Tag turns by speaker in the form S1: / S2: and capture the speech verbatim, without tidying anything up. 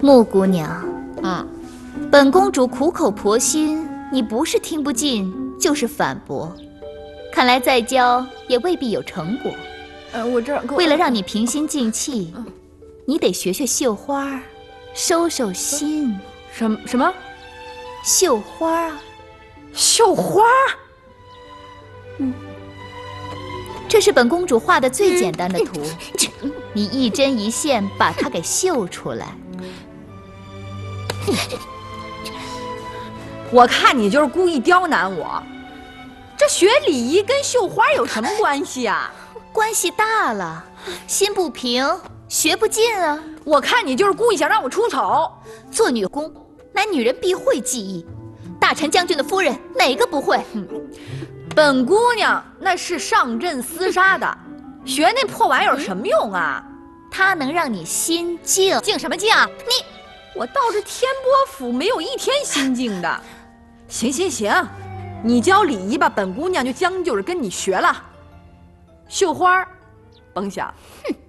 S1: 穆姑娘，
S2: 嗯，
S1: 本公主苦口婆心，你不是听不进，就是反驳。看来再教也未必有成果。
S2: 呃，我这
S1: 为了让你平心静气，你得学学绣花，收收心。
S2: 什么什么？
S1: 绣花啊，
S2: 绣花？
S1: 嗯，这是本公主画的最简单的图，你一针一线把它给绣出来。
S2: 我看你就是故意刁难我。这学礼仪跟绣花有什么关系啊？
S1: 关系大了，心不平，学不进啊。
S2: 我看你就是故意想让我出丑。
S1: 做女工，乃女人必会技艺。大臣将军的夫人哪个不会？
S2: 嗯，本姑娘那是上阵厮杀的，学那破玩意儿有什么用啊？
S1: 它能让你心静。静什么静啊？你，
S2: 我到这天波府没有一天心静的。行行行，你教礼仪吧，本姑娘就将就着跟你学了。绣花，甭想。
S1: 哼。